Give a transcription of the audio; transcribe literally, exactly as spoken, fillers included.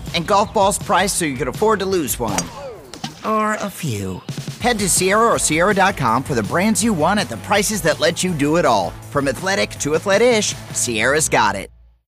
And golf balls priced so you can afford to lose one. Or a few. Head to Sierra or Sierra dot com for the brands you want at the prices that let you do it all. From athletic to athletic-ish, Sierra's got it.